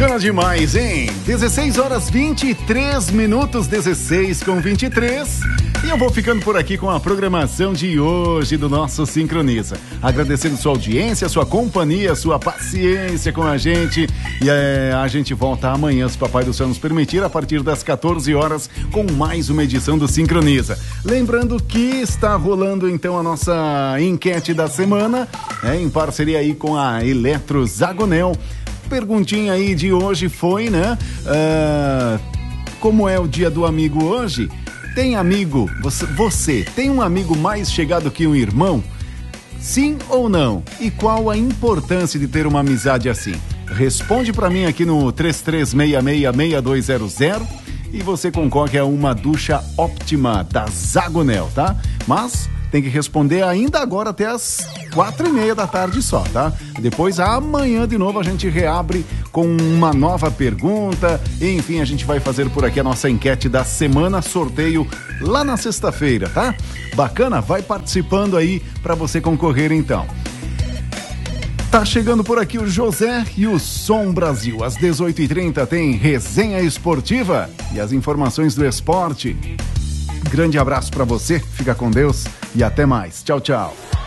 Bacana demais, hein? 16 horas 23 minutos, 16 com 23. E eu vou ficando por aqui com a programação de hoje do nosso Sincroniza. Agradecendo sua audiência, sua companhia, sua paciência com a gente. E a gente volta amanhã, se Papai do Céu nos permitir, a partir das 14 horas, com mais uma edição do Sincroniza. Lembrando que está rolando então a nossa enquete da semana, em parceria aí com a Eletro Zagonel. Perguntinha aí de hoje foi, né? Como é o dia do amigo hoje? Tem amigo, você tem um amigo mais chegado que um irmão? Sim ou não? E qual a importância de ter uma amizade assim? Responde pra mim aqui no 33666200 e você concorre a uma ducha óptima da Zagonel, tá? Mas tem que responder ainda agora até as 4:30 da tarde só, tá? Depois, amanhã de novo, a gente reabre com uma nova pergunta. Enfim, a gente vai fazer por aqui a nossa enquete da semana, sorteio lá na sexta-feira, tá? Bacana? Vai participando aí para você concorrer então. Tá chegando por aqui o José e o Som Brasil. Às 18h30 tem resenha esportiva e as informações do esporte. Grande abraço para você, fica com Deus e até mais. Tchau, tchau.